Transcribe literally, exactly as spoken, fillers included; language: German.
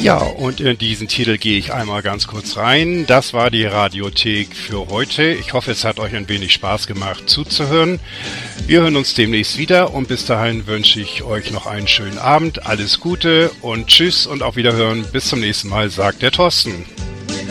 Ja, und in diesen Titel gehe ich einmal ganz kurz rein. Das war die Radiothek für heute. Ich hoffe, es hat euch ein wenig Spaß gemacht zuzuhören. Wir hören uns demnächst wieder und bis dahin wünsche ich euch noch einen schönen Abend. Alles Gute und tschüss und auf Wiederhören. Bis zum nächsten Mal, sagt der Thorsten.